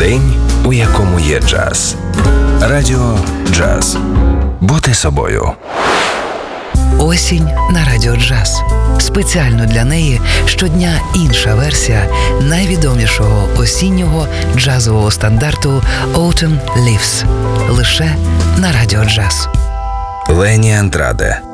День, у якому є джаз. Радіо Джаз. Бути собою. Осінь на Радіо Джаз. Спеціально для неї щодня інша версія найвідомішого осіннього джазового стандарту Autumn Leaves. Лише на Радіо Джаз. Лені Андраде.